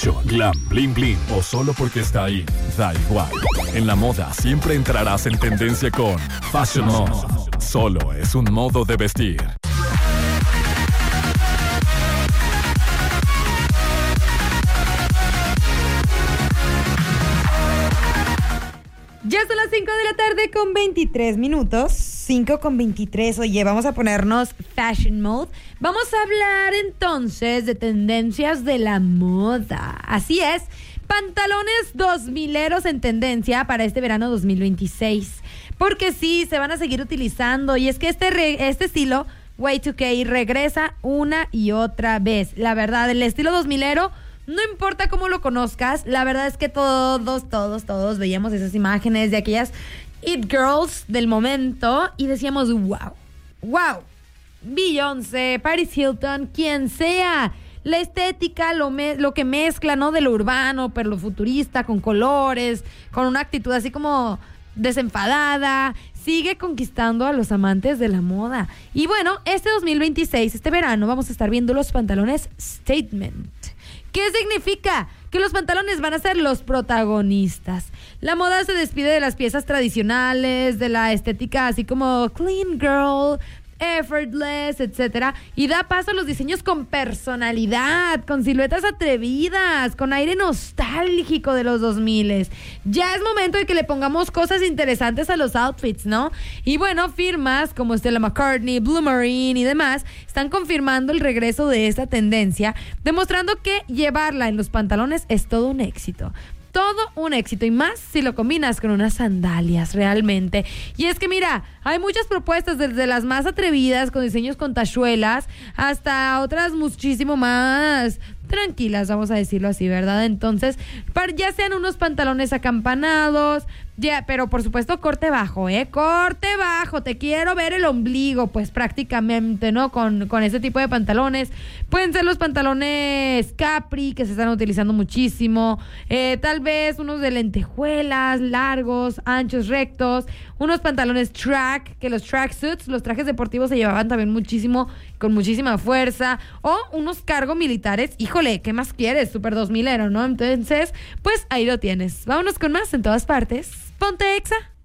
Glam, bling bling o solo porque está ahí, da igual. En la moda siempre entrarás en tendencia con Fashion Mode. Solo es un modo de vestir. Ya son las 5 de la tarde con 23 minutos. 5 con 23. Oye, vamos a ponernos Fashion Mode. Vamos a hablar entonces de tendencias de la moda. Así es, pantalones 2000eros en tendencia para este verano 2026. Porque sí, se van a seguir utilizando. Y es que este estilo Y2K regresa una y otra vez. La verdad, el estilo 2000ero, no importa cómo lo conozcas, la verdad es que todos veíamos esas imágenes de aquellas It Girls del momento y decíamos, wow, Beyoncé, Paris Hilton, quien sea, la estética, lo que mezcla, ¿no? De lo urbano, pero lo futurista, con colores, con una actitud así como desenfadada, sigue conquistando a los amantes de la moda. Y bueno, este 2026, este verano, vamos a estar viendo los pantalones Statement. ¿Qué significa? Que los pantalones van a ser los protagonistas. La moda se despide de las piezas tradicionales, de la estética así como clean girl, effortless, etcétera, y da paso a los diseños con personalidad, con siluetas atrevidas, con aire nostálgico de los 2000. Ya es momento de que le pongamos cosas interesantes a los outfits, ¿no? Y bueno, firmas como Stella McCartney, Blue Marine y demás están confirmando el regreso de esta tendencia, demostrando que llevarla en los pantalones es todo un éxito. Todo un éxito, y más si lo combinas con unas sandalias, realmente. Y es que mira, hay muchas propuestas, desde las más atrevidas con diseños con tachuelas hasta otras muchísimo más tranquilas, vamos a decirlo así, ¿verdad? Entonces, ya sean unos pantalones acampanados, pero por supuesto corte bajo, corte bajo, te quiero ver el ombligo, pues prácticamente, ¿no? Con ese tipo de pantalones. Pueden ser los pantalones capri, que se están utilizando muchísimo, tal vez unos de lentejuelas, largos, anchos, rectos, unos pantalones track, que los tracksuits, los trajes deportivos se llevaban también muchísimo, con muchísima fuerza, o unos cargo militares. Híjole, ¿qué más quieres? Super 2000ero, ¿no? Entonces, pues ahí lo tienes. Vámonos con más en todas partes. Ponte Exa.